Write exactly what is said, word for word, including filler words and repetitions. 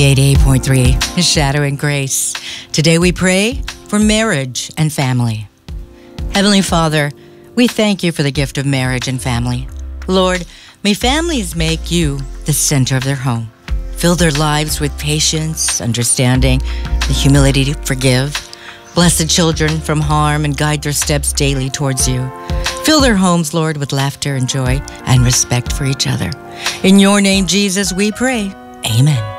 eighty-eight point three, Shadow and Grace. Today we pray for marriage and family. Heavenly Father, we thank you for the gift of marriage and family. Lord, may families make you the center of their home. Fill their lives with patience, understanding, the humility to forgive. Bless the children from harm and guide their steps daily towards you. Fill their homes, Lord, with laughter and joy and respect for each other. In your name, Jesus, we pray. Amen.